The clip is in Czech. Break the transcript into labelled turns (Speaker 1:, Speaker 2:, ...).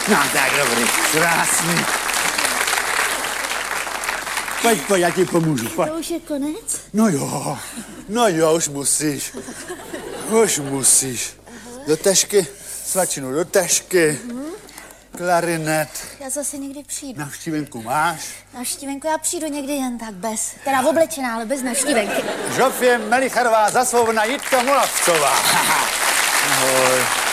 Speaker 1: No tak dobrý, krásný. Pojď, já ti pomůžu, pojď.
Speaker 2: To už je konec?
Speaker 1: No jo, už musíš. Už musíš. Do tašky, svačinu do tašky. Klarinet.
Speaker 2: Já zase někdy přijdu.
Speaker 1: Navštívenku máš?
Speaker 2: Navštívenku já přijdu někdy jen tak bez. Teda oblečená, ale bez navštívenky.
Speaker 1: Žofie Melicharová, Zasvobodná, Jitka Molavcová. Ahoj.